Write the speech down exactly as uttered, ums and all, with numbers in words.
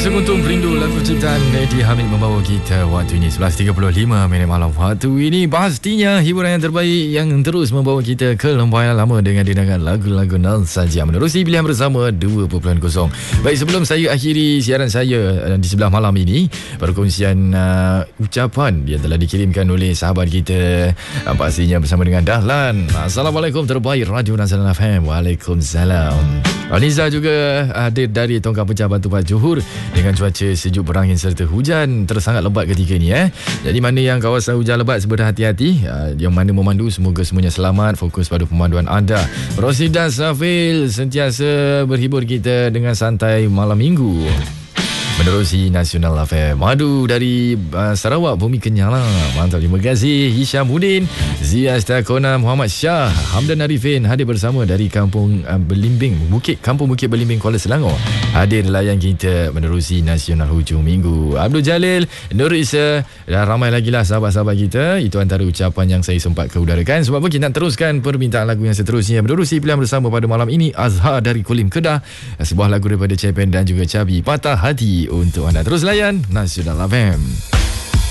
Sekuntum Perindu, lagu ciptaan Eddie Hamid membawa kita waktu ini sebelas tiga puluh lima minit malam. Waktu ini pastinya hiburan yang terbaik yang terus membawa kita ke lembah lama dengan dendangan lagu-lagu nostalgia menerusi pilihan bersama dua titik kosong. Baik, sebelum saya akhiri siaran saya di sebelah malam ini, perkongsian uh, ucapan yang telah dikirimkan oleh sahabat kita, uh, pastinya bersama dengan Dahlan. Assalamualaikum terbaik Radio Nasional F M. Waalaikumsalam. Aniza juga hadir dari Tongkang Pecah Batu Pahat Johor dengan cuaca sejuk berangin serta hujan tersangat lebat ketika ini eh. Jadi mana yang kawasan hujan lebat berhati-hati, yang mana memandu semoga semuanya selamat, fokus pada pemanduan anda. Rosidan Safil sentiasa berhibur kita dengan santai malam minggu menerusi Nasional F M. Madu dari uh, Sarawak, Bumi Kenyang lah. Mantap, terima kasih Hisham Udin, Zia Astakona, Muhammad Shah, Hamdan Arifin hadir bersama dari Kampung uh, Belimbing Bukit, Kampung Bukit Belimbing, Kuala Selangor. Hadir layan kita menerusi Nasional hujung minggu. Abdul Jalil, Nur Isa dan ramai lagi lah sahabat-sahabat kita. Itu antara ucapan yang saya sempat keudarakan. Sebab apa kita nak teruskan permintaan lagu yang seterusnya menerusi pilihan bersama pada malam ini. Azhar dari Kulim Kedah, sebuah lagu daripada Cepen dan juga Cabi, Patah Hati untuk anda. Terus layan Nasional F M.